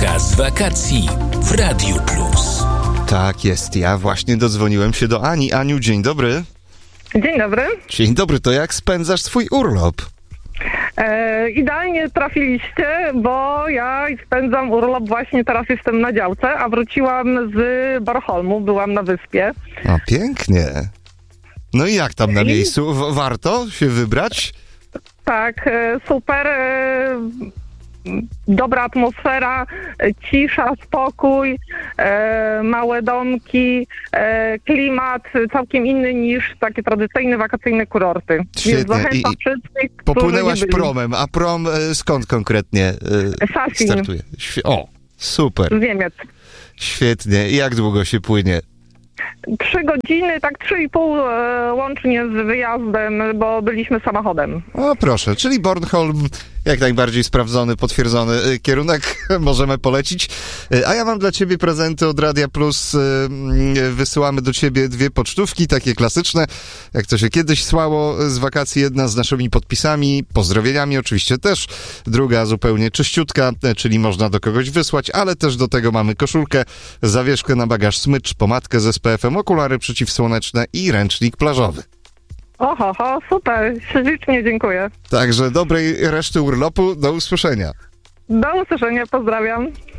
Słuchawka z wakacji w Radiu Plus. Tak jest, ja właśnie dodzwoniłem się do Ani. Aniu, dzień dobry. Dzień dobry. Dzień dobry, to jak spędzasz swój urlop? Idealnie trafiliście, bo ja spędzam urlop, właśnie teraz jestem na działce, a wróciłam z Bornholmu, byłam na wyspie. O, pięknie. No i jak tam na miejscu? Warto się wybrać? Tak, super, dobra atmosfera, cisza, spokój, małe domki, klimat całkiem inny niż takie tradycyjne wakacyjne kurorty. Świetnie. Więc zachęcam wszystkich, popłynęłaś którzy nie byli. promem, a prom skąd konkretnie Sasin. startuje? O, super. Z Niemiec. Świetnie. I jak długo się płynie? 3 godziny, tak 3,5 łącznie z wyjazdem, bo byliśmy samochodem. O, proszę, czyli Bornholm jak najbardziej sprawdzony, potwierdzony kierunek, możemy polecić. A ja mam dla ciebie prezenty od Radia Plus. Wysyłamy do ciebie 2 pocztówki, takie klasyczne, jak to się kiedyś słało z wakacji. Jedna z naszymi podpisami, pozdrowieniami oczywiście też. Druga zupełnie czyściutka, czyli można do kogoś wysłać, ale też do tego mamy koszulkę, zawieszkę na bagaż, smycz, pomadkę z SPF-em, okulary przeciwsłoneczne i ręcznik plażowy. Oho, super, ślicznie dziękuję. Także dobrej reszty urlopu, do usłyszenia. Do usłyszenia, pozdrawiam.